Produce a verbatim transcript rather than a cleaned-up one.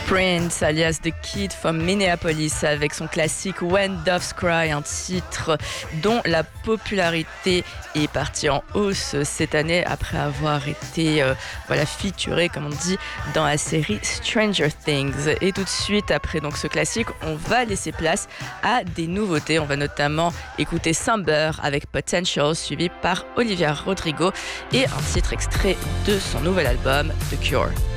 Prince, alias The Kid from Minneapolis, avec son classique When Doves Cry, un titre dont la popularité est partie en hausse cette année après avoir été euh, voilà, featuré, comme on dit, dans la série Stranger Things. Et tout de suite, après donc ce classique, on va laisser place à des nouveautés. On va notamment écouter Samber avec Potential, suivi par Olivia Rodrigo et un titre extrait de son nouvel album The Cure.